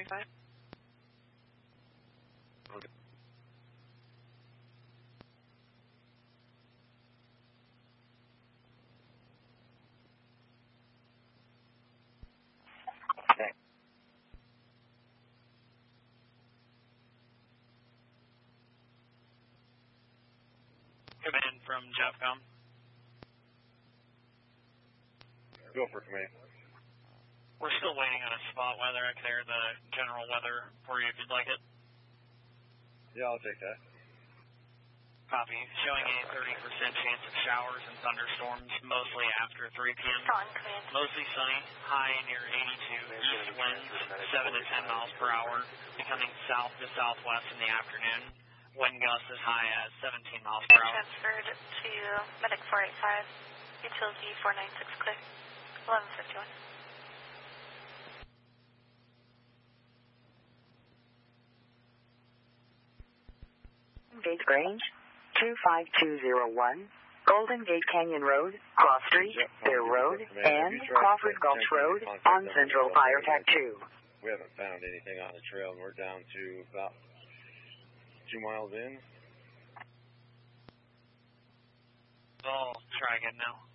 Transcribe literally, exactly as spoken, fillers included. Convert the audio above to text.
five. Okay. Come in from Jeffcom. Go for command. We're still waiting on a spot weather. I clear the general weather for you if you'd like it. Yeah, I'll take that. Copy. Showing a thirty percent chance of showers and thunderstorms, mostly after three p m Mostly sunny, high near eighty-two. East winds, seven to ten miles per hour, becoming south to southwest in the afternoon. Wind gusts as high as seventeen miles per hour. Transferred to Medic four eighty-five, utility four ninety-six, clear. eleven fifty-one. Gate range two five two zero one, Golden Gate Canyon Road, Cross Street, Bear Road, and Crawford Gulch Road on Central Fire Tac two. We haven't found anything on the trail, and we're down to about two miles in. I'll try again now.